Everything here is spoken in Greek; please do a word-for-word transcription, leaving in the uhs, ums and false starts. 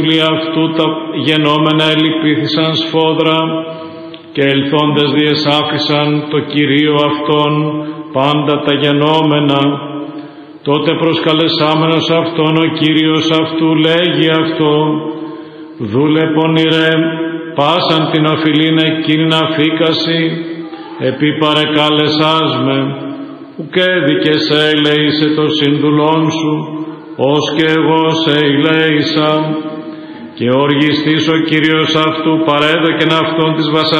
αυτού τα γενόμενα ελυπήθησαν σφόδρα και ελθόντες διεσάφησαν το Κυρίο αυτόν πάντα τα γενόμενα. Τότε προσκαλεσάμενος αυτόν ο Κύριος αυτού λέγει αυτό: «Δούλε πονηρέ, πάσαν την οφειλήν εκείνην αφήκαση, επί παρεκάλεσάς με, ουκ έδικες ελέησε το σύνδουλόν σου, ως και εγώ σε ελέησα». Και οργιστής ο Κύριος αυτού παρέδοκεν αυτόν της βασανίας